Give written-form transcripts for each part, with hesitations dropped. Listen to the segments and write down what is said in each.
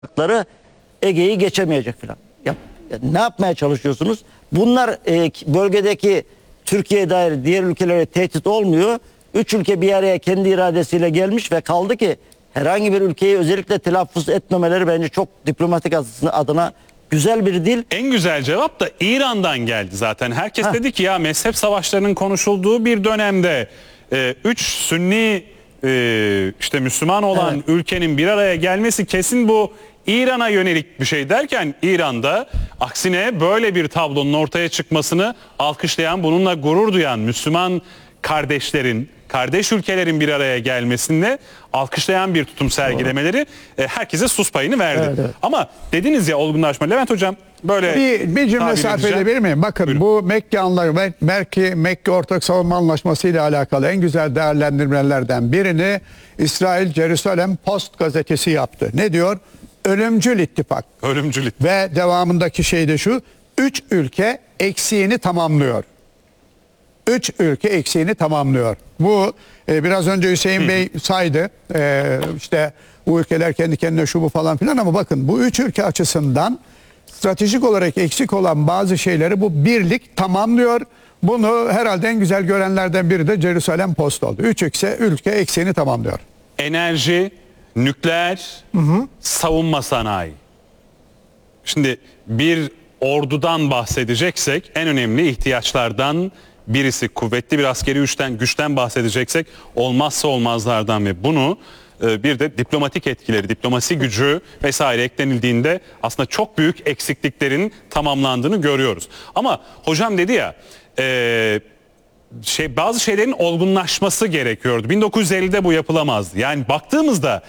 Ege'yi geçemeyecek falan. Ne yapmaya çalışıyorsunuz? Bunlar bölgedeki Türkiye'ye dair diğer ülkelere tehdit olmuyor. Üç ülke bir araya kendi iradesiyle gelmiş ve kaldı ki herhangi bir ülkeyi özellikle telaffuz etmemeleri bence çok diplomatik adına güzel bir dil. En güzel cevap da İran'dan geldi zaten. Herkes dedi ki ya mezhep savaşlarının konuşulduğu bir dönemde 3 Sünni işte Müslüman olan ülkenin bir araya gelmesi kesin bu İran'a yönelik bir şey derken İran'da aksine böyle bir tablonun ortaya çıkmasını alkışlayan, bununla gurur duyan Müslüman kardeşlerin, kardeş ülkelerin bir araya gelmesinde alkışlayan bir tutum sergilemeleri herkese sus payını verdi. Evet. Ama dediniz ya olgunlaşma. Levent Hocam böyle bir cümle sarf edebilir miyim? Bakın buyurun. Bu Mekke Ortak Savunma Anlaşması ile alakalı en güzel değerlendirmelerden birini İsrail Jerusalem Post gazetesi yaptı. Ne diyor? Ölümcül ittifak. Ölümcül ittifak. Ve devamındaki şey de şu: 3 ülke eksiğini tamamlıyor. 3 ülke eksiğini tamamlıyor. Bu biraz önce Hüseyin Bey saydı. İşte bu ülkeler kendi kendine şu bu falan filan, ama bakın bu 3 ülke açısından stratejik olarak eksik olan bazı şeyleri bu birlik tamamlıyor. Bunu herhalde en güzel görenlerden biri de Jerusalem Post oldu. 3 ülke eksiğini tamamlıyor. Enerji, nükleer, savunma sanayi. Şimdi bir ordudan bahsedeceksek en önemli ihtiyaçlardan birisi, kuvvetli bir askeri güçten bahsedeceksek olmazsa olmazlardan ve bunu bir de diplomatik etkileri, diplomasi gücü vesaire eklenildiğinde aslında çok büyük eksikliklerin tamamlandığını görüyoruz. Ama hocam dedi ya bazı şeylerin olgunlaşması gerekiyordu. 1950'de bu yapılamazdı. Yani baktığımızda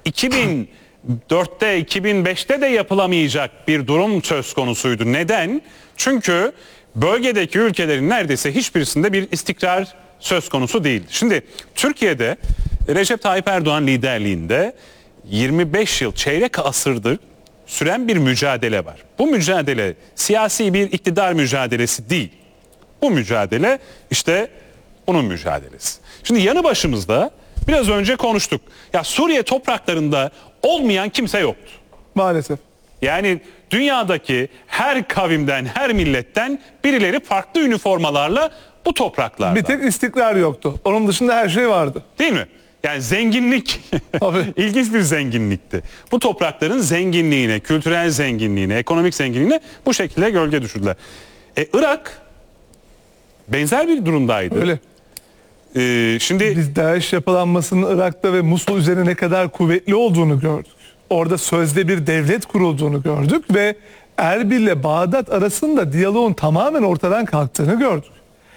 2004'te 2005'te de yapılamayacak bir durum söz konusuydu. Neden? Çünkü bölgedeki ülkelerin neredeyse hiçbirisinde bir istikrar söz konusu değil. Şimdi Türkiye'de Recep Tayyip Erdoğan liderliğinde 25 yıl, çeyrek asırdır süren bir mücadele var. Bu mücadele siyasi bir iktidar mücadelesi değil. Bu mücadele işte bunun mücadelesi. Şimdi yanı başımızda biraz önce konuştuk. Ya Suriye topraklarında olmayan kimse yoktu. Maalesef. Yani dünyadaki her kavimden, her milletten birileri farklı üniformalarla bu topraklarda. Bir tek istikrar yoktu. Onun dışında her şey vardı. Değil mi? Yani zenginlik ilginç bir zenginlikti. Bu toprakların zenginliğine, kültürel zenginliğine, ekonomik zenginliğine bu şekilde gölge düşürdüler. Irak benzer bir durumdaydı. Öyle. Şimdi biz DAEŞ yapılanmasının Irak'ta ve Musul üzerine ne kadar kuvvetli olduğunu gördük. Orada sözde bir devlet kurulduğunu gördük ve Erbil ile Bağdat arasında diyaloğun tamamen ortadan kalktığını gördük.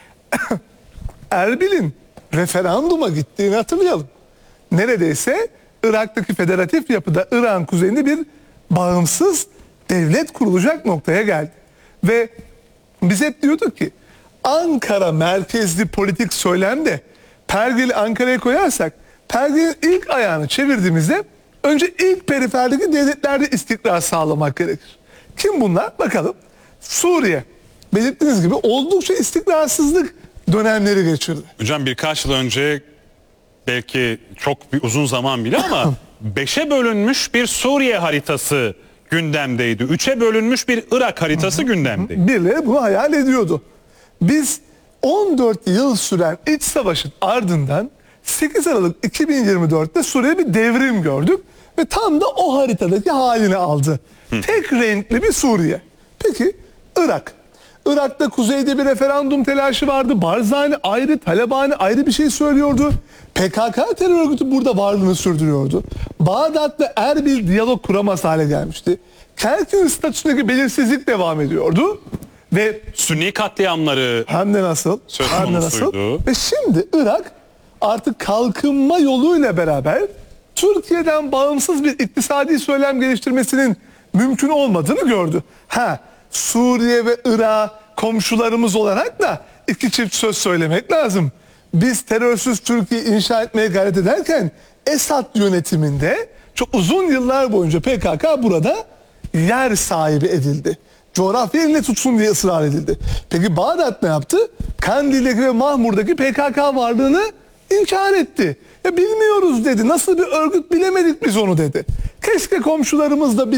Erbil'in referanduma gittiğini hatırlayalım. Neredeyse Irak'taki federatif yapıda Irak'ın kuzeyinde bir bağımsız devlet kurulacak noktaya geldi. Ve biz hep diyorduk ki Ankara merkezli politik söylemde pergeli Ankara'ya koyarsak pergelin ilk ayağını çevirdiğimizde önce ilk periferdeki devletlerde istikrar sağlamak gerekir. Kim bunlar? Bakalım. Suriye. Belirttiğiniz gibi oldukça istikrarsızlık dönemleri geçirdi. Hocam birkaç yıl önce, belki çok bir uzun zaman bile ama 5'e bölünmüş bir Suriye haritası gündemdeydi. 3'e bölünmüş bir Irak haritası gündemdeydi. Birileri bunu hayal ediyordu. Biz 14 yıl süren iç savaşın ardından 8 Aralık 2024'te Suriye bir devrim gördük ve tam da o haritadaki halini aldı. Tek renkli bir Suriye. Peki Irak. Irak'ta kuzeyde bir referandum telaşı vardı. Barzani ayrı, Talabani ayrı bir şey söylüyordu. PKK terör örgütü burada varlığını sürdürüyordu. Bağdat'ta Erbil diyalog kuramaz hale gelmişti. Kerkün statüsündeki belirsizlik devam ediyordu. Ve Sünni katliamları hem de nasıl? Hem de nasıl? Ve şimdi Irak artık kalkınma yoluyla beraber Türkiye'den bağımsız bir iktisadi söylem geliştirmesinin mümkün olmadığını gördü. Suriye ve Irak komşularımız olarak da iki çift söz söylemek lazım. Biz terörsüz Türkiye inşa etmeye gayret ederken Esad yönetiminde çok uzun yıllar boyunca PKK burada yer sahibi edildi. Coğrafya eline tutsun diye ısrar edildi. Peki Bağdat ne yaptı? Kandil'deki ve Mahmur'daki PKK varlığını inkar etti. Ya bilmiyoruz dedi. Nasıl bir örgüt bilemedik biz onu dedi. keşke komşularımız da